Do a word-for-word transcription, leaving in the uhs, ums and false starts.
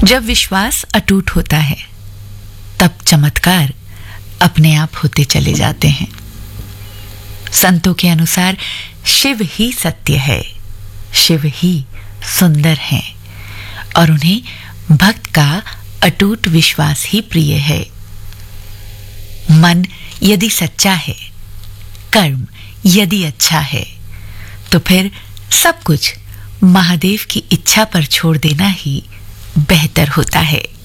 जब विश्वास अटूट होता है तब चमत्कार अपने आप होते चले जाते हैं। संतों के अनुसार शिव ही सत्य है, शिव ही सुंदर हैं और उन्हें भक्त का अटूट विश्वास ही प्रिय है। मन यदि सच्चा है, कर्म यदि अच्छा है, तो फिर सब कुछ महादेव की इच्छा पर छोड़ देना ही बेहतर होता है।